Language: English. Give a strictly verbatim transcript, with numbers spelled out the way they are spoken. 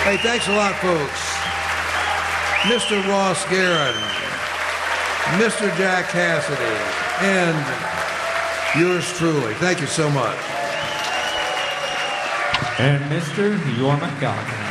Hey, thanks a lot, folks. Mister Ross Guerin, Mister Jack Cassidy, and yours truly. Thank you so much. And Mister Jorma Kaukonen.